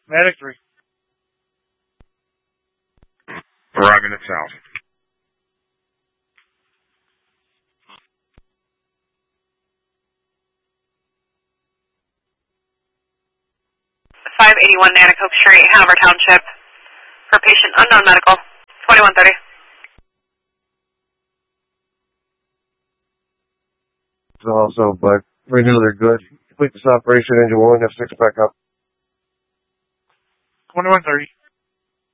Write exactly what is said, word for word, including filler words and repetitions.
Medic three. Arriving at South. five eighty-one Nanticoke Street, Hanover Township. For patient unknown medical, twenty-one thirty. Also, but we knew they're good. Complete this operation, engine one, F six back up. twenty-one thirty.